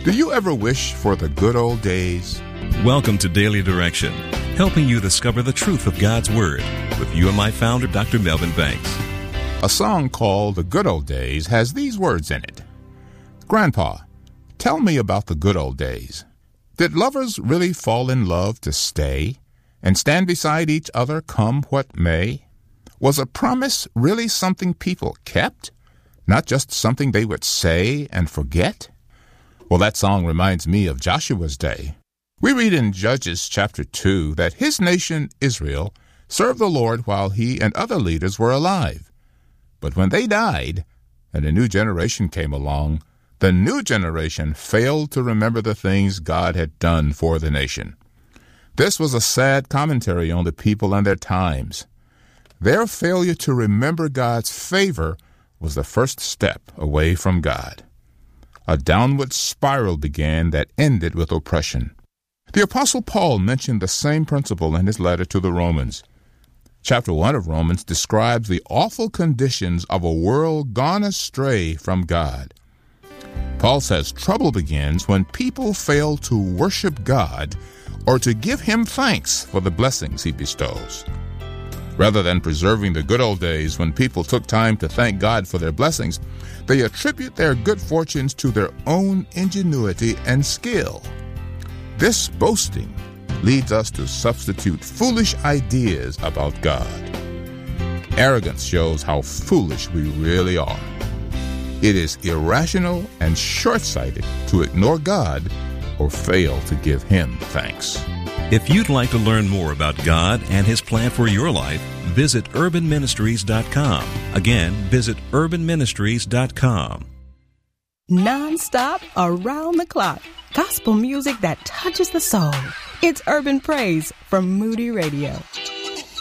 Do you ever wish for the good old days? Welcome to Daily Direction, helping you discover the truth of God's Word with you and my founder, Dr. Melvin Banks. A song called The Good Old Days has these words in it. Grandpa, tell me about the good old days. Did lovers really fall in love to stay and stand beside each other come what may? Was a promise really something people kept, not just something they would say and forget? Well, that song reminds me of Joshua's day. We read in Judges chapter 2 that his nation, Israel, served the Lord while he and other leaders were alive. But when they died and a new generation came along, the new generation failed to remember the things God had done for the nation. This was a sad commentary on the people and their times. Their failure to remember God's favor was the first step away from God. A downward spiral began that ended with oppression. The Apostle Paul mentioned the same principle in his letter to the Romans. Chapter 1 of Romans describes the awful conditions of a world gone astray from God. Paul says trouble begins when people fail to worship God or to give him thanks for the blessings he bestows. Rather than preserving the good old days when people took time to thank God for their blessings, they attribute their good fortunes to their own ingenuity and skill. This boasting leads us to substitute foolish ideas about God. Arrogance shows how foolish we really are. It is irrational and short-sighted to ignore God or fail to give Him thanks. If you'd like to learn more about God and His plan for your life, visit urbanministries.com. Again, visit urbanministries.com. Non-stop, around the clock. Gospel music that touches the soul. It's Urban Praise from Moody Radio.